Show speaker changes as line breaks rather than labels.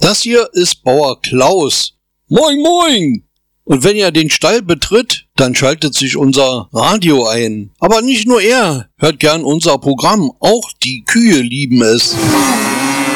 Das hier ist Bauer Klaus. Moin moin! Und wenn er den Stall betritt, dann schaltet sich unser Radio ein. Aber nicht nur er hört gern unser Programm, auch die Kühe lieben es.